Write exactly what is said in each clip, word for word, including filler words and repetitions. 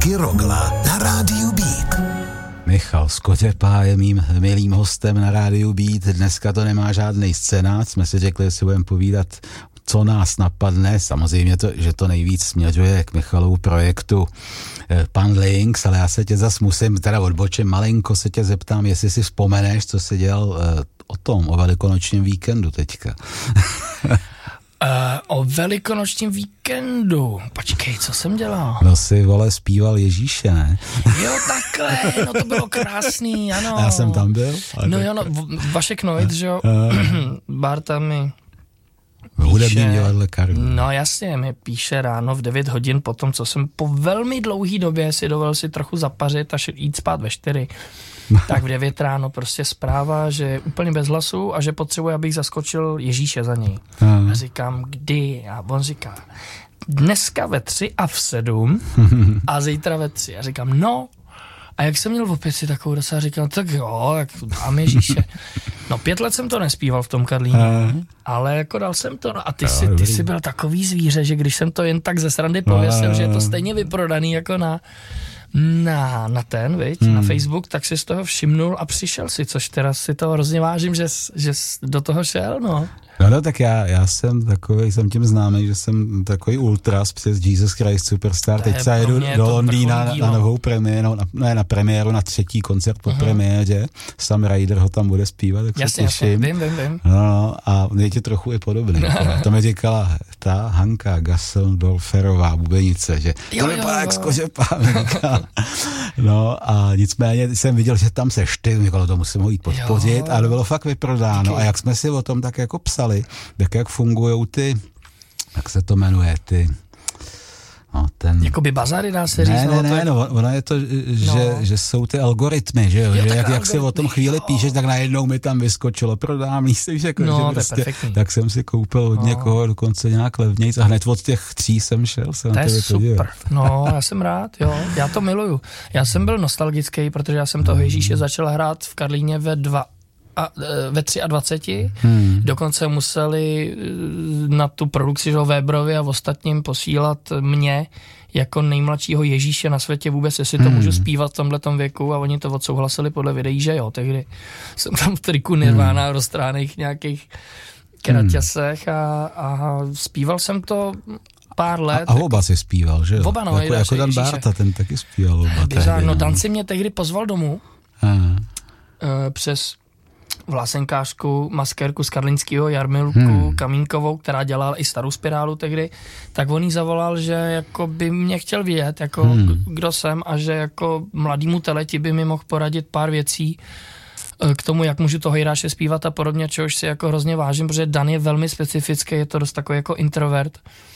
Kyrokla na rádiu Beat. Michal Skořepa je mým milým hostem na rádiu Beat. Dneska to nemá žádný scénář, jsme si řekli, že si budeme povídat, co nás napadne. Samozřejmě, to, že to nejvíc směřuje k Michalovu projektu Pan Links, ale já se tě zas musím, teda odbočím malinko, se tě zeptám, jestli si vzpomeneš, co jsi dělal uh, o tom, o velikonočním víkendu teďka. Uh, o velikonočním víkendu. Počkej, co jsem dělal? No si, vole, zpíval Ježíše, ne? Jo, takhle, no to bylo krásný, ano. Já jsem tam byl. No jo, no, Vašek Noit, že jo, Barta mi v hudebním divadle Karlu. No jasně, mi píše ráno v devět hodin po tom, co jsem po velmi dlouhý době si dovolil si trochu zapařit a jít spát ve čtyři. Tak v devět ráno prostě zpráva, že je úplně bez hlasu a že potřebuje, abych zaskočil Ježíše za něj. A říkám, kdy? A on říká, dneska ve tři a v sedm a zítra ve tři. A říkám, no. A jak jsem měl v opět si takovou dosa, říkal, tak jo, jak dám Ježíše. No pět let jsem to nespíval v tom Karlíně, ale jako dal jsem to. No a ty, jsi, ty jsi byl takový zvíře, že když jsem to jen tak ze srandy pověsil, že je to stejně vyprodaný jako na... Na, na ten, viď, hmm. na Facebook, tak si z toho všimnul a přišel si, což teda si to hrozně vážím, že, že do toho šel, no. No, no tak já, já jsem takový, jsem tím známý, že jsem takový ultras přes Jesus Christ Superstar. Teď se jedu do Londýna na, na novou premiéru, na, ne, na premiéru, na třetí koncert po uh-huh. premiéře. Sam Ryder ho tam bude zpívat, tak jasně, se těším. Vím, vím, vím. No, no, a je ti trochu i podobný. To mi říkala ta Hanka Gasseldorferová bubenice, že to vypadá jak Skořepa. No a nicméně jsem viděl, že tam seš ty, Mikalo, to musím ho jít podpořit, ale bylo fakt vyprodáno. Díky. A jak jsme si o tom tak jako psali, tak jak fungujou ty, jak se to jmenuje, ty, no ten... Jakoby bazary dá se říct? Ne, ne, ne, tak... no, ono je to, že, no. že jsou ty algoritmy, že jo, jo že jak, jak si o tom chvíli jo. píšeš, tak najednou mi tam vyskočilo, prodám lístek, jako, no, že prostě, tak jsem si koupil od no. někoho dokonce nějak levnějc a hned od těch tří jsem šel. Jsem to je super, no, já jsem rád, jo, já to miluju. Já jsem byl nostalgický, protože já jsem toho Ježíše začal hrát v Karlíně ve dva a ve dvaceti tři, hmm. dokonce museli na tu produkci Vébrovi a v ostatním posílat mě jako nejmladšího Ježíše na světě vůbec, jestli to hmm. můžu zpívat v tomhletom věku a oni to odsouhlasili podle videí, že jo, tehdy jsem tam v triku Nirvana hmm. roztráných nějakých kraťasech a, a zpíval jsem to pár let. A, a oba si zpíval, že jo? Oba, no, jako, jako Dan Barta, ten taky zpíval oba. Tehdy, no, Dan si mě tehdy pozval domů uh, přes vlasenkářku, maskérku z Karlínského, Jarmilku hmm. Kamínkovou, která dělala i Starou spirálu tehdy, tak on jí zavolal, že jako by mě chtěl vědět, jako hmm. kdo jsem a že jako mladýmu teleti by mi mohl poradit pár věcí k tomu, jak můžu toho Jiráše zpívat a podobně, čehož si jako hrozně vážím, protože Dan je velmi specifický, je to dost takový jako introvert.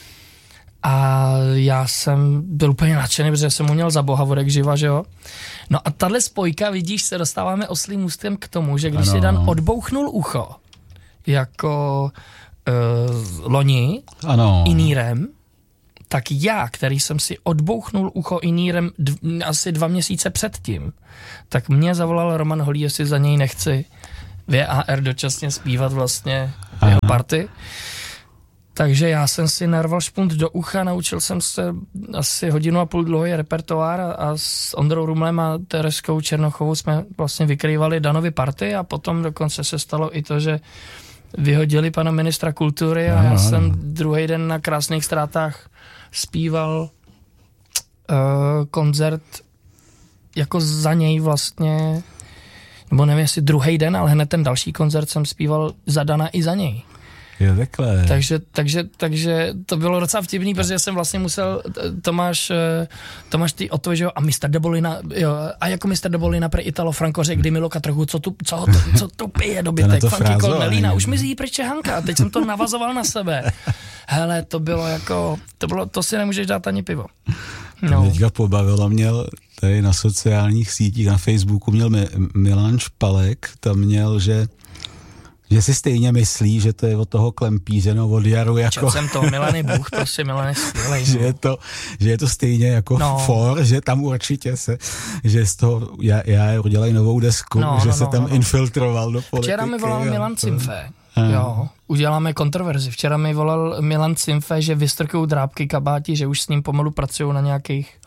A já jsem byl úplně nadšený, protože jsem mu měl za boha vodek živa, že jo. No a tahle spojka, vidíš, se dostáváme oslým ústem k tomu, že když ano. si Dan odbouchnul ucho, jako uh, loni, ano. inírem, tak já, který jsem si odbouchnul ucho inírem dv, asi dva měsíce předtím, tak mě zavolal Roman Holý, jestli za něj nechci V A R dočasně zpívat vlastně v jeho party. Takže já jsem si narval špunt do ucha, naučil jsem se asi hodinu a půl dlouhý repertoár a, a s Ondrou Rumlem a Tereskou Černochovou jsme vlastně vykrývali Danovy party a potom dokonce se stalo i to, že vyhodili pana ministra kultury a já no, jsem no. druhý den na Krásných ztrátách zpíval uh, koncert jako za něj vlastně, nebo nevím jestli druhý den, ale hned ten další koncert jsem zpíval za Dana i za něj. Je takhle. Takže, takže, takže to bylo docela vtipný, protože jsem vlastně musel, Tomáš, Tomáš ty o to, že jo, a mister Debolina, jo, a jako mister Debolina pre Italo Franco řekl, kdy Miloka trochu, co tu, co, to, co tu pije dobytek, funky kol Melína, už mi zjí pryč Hanka, a teď jsem to navazoval na sebe. Hele, to bylo jako, to bylo, to si nemůžeš dát ani pivo. No. To teďka pobavilo, měl tady na sociálních sítích, na Facebooku měl Milan Špalek, tam měl, že že si stejně myslí, že to je od toho Klempíře, no od Jaru jako... Čel jsem to, Milany Bůh, prostě Milany skvělej. že, je to, že je to stejně jako no. for, že tam určitě se, že z toho já, já udělají novou desku, no, že no, se no, tam no. infiltroval do politiky. Včera mi volal Milan Cimfe, jo, uděláme kontroverzi. Včera mi volal Milan Cimfe, že vystrkují drápky kabáti, že už s ním pomalu pracují na nějakých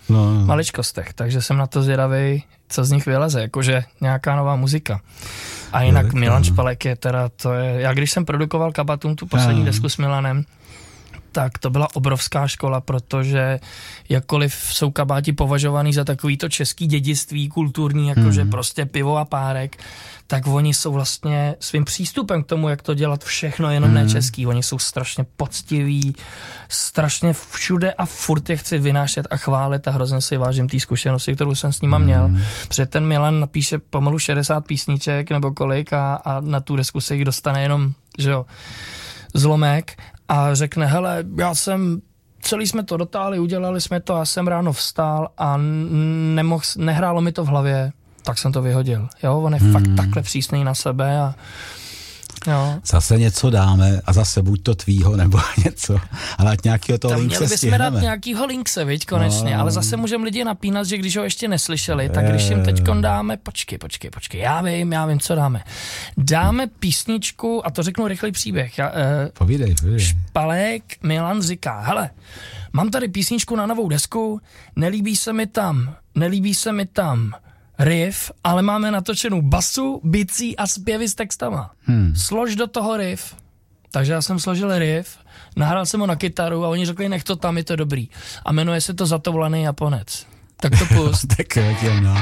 no, no. maličkostech, takže jsem na to zvědavý, co z nich vyleze, jakože nějaká nová muzika. A jinak je, Milan no. Špalek je teda, to je, já když jsem produkoval Kabatum, tu poslední no. desku s Milanem, tak to byla obrovská škola, protože jakkoliv jsou kabáti považovaný za takovýto český dědictví kulturní, jakože hmm. prostě pivo a párek, tak oni jsou vlastně svým přístupem k tomu, jak to dělat všechno, jenom hmm. ne český. Oni jsou strašně poctiví, strašně všude a furt je chci vynášet a chválit a hrozně si vážím té zkušenosti, kterou jsem s nima měl. Hmm. Protože ten Milan napíše pomalu šedesát písniček nebo kolik a, a na tu desku se jich dostane jenom, že jo, zlomek a řekne, hele, já jsem, celý jsme to dotáhli, udělali jsme to, já jsem ráno vstál a nemohl, nehrálo mi to v hlavě, tak jsem to vyhodil. Jo, on je hmm. fakt takhle přísný na sebe a jo. Zase něco dáme a zase buď to tvýho nebo něco, ale ať nějakýho toho Tam linkse měli bychom stihneme. dát nějakýho linkse, viď, konečně, no. ale zase můžeme lidi napínat, že když ho ještě neslyšeli, tak když jim teďkon dáme, počkej, počkej, počkej, já vím, já vím, co dáme. Dáme písničku, a to řeknu rychlý příběh. Já, eh, Povídej, povídej. Špalek Milan říká, hele, mám tady písničku na novou desku, nelíbí se mi tam, nelíbí se mi tam riff, ale máme natočenou basu, bicí a zpěvy s textama. Hmm. Slož do toho riff. Takže já jsem složil riff, nahrál jsem ho na kytaru a oni řekli, nech to tam, je to dobrý. A jmenuje se to Zatovolaný Japonec. Tak to pust. Tak jo,